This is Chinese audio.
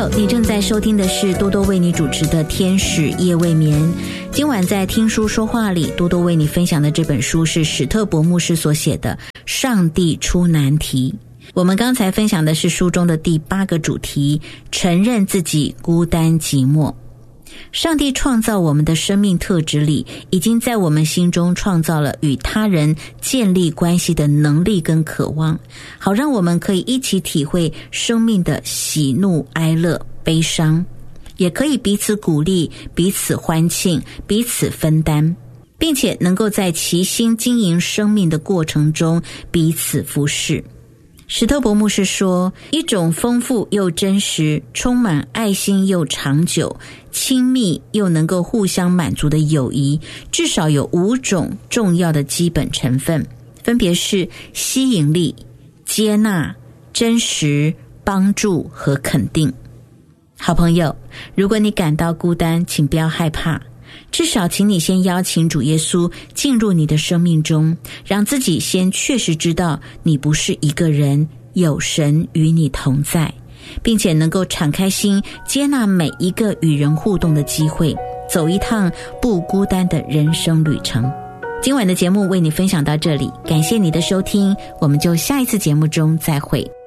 友，你正在收听的是多多为你主持的天使夜未眠。今晚在听书说话里，多多为你分享的这本书是史特伯牧师所写的《上帝出难题》。我们刚才分享的是书中的第8个主题，承认自己孤单寂寞。上帝创造我们的生命特质里，已经在我们心中创造了与他人建立关系的能力跟渴望，好让我们可以一起体会生命的喜怒哀乐悲伤，也可以彼此鼓励，彼此欢庆，彼此分担，并且能够在齐心经营生命的过程中彼此服侍。史特伯牧师说，一种丰富又真实，充满爱心又长久，亲密又能够互相满足的友谊，至少有5种重要的基本成分，分别是吸引力、接纳、真实、帮助和肯定。好朋友，如果你感到孤单，请不要害怕，至少请你先邀请主耶稣进入你的生命中，让自己先确实知道你不是一个人，有神与你同在，并且能够敞开心，接纳每一个与人互动的机会，走一趟不孤单的人生旅程。今晚的节目为你分享到这里，感谢你的收听，我们就下一次节目中再会。